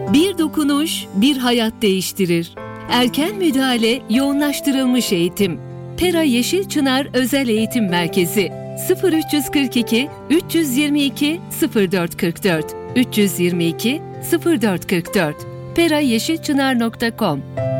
Bir dokunuş, bir hayat değiştirir. Erken müdahale, yoğunlaştırılmış eğitim. Pera Yeşilçınar Özel Eğitim Merkezi 0342 322 0444 322 0444 perayeşilçınar.com